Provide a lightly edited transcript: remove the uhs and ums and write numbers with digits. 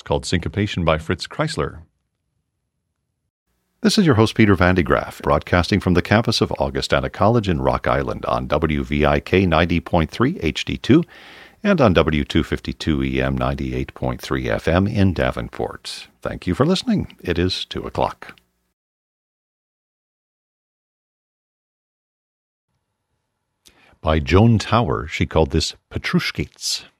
called Syncopation by Fritz Kreisler. This is your host, Peter Van de Graaff, broadcasting from the campus of Augustana College in Rock Island on WVIK 90.3 HD2 and on W252 EM 98.3 FM in Davenport. Thank you for listening. It is 2 o'clock. By Joan Tower, she called this Petrushkits.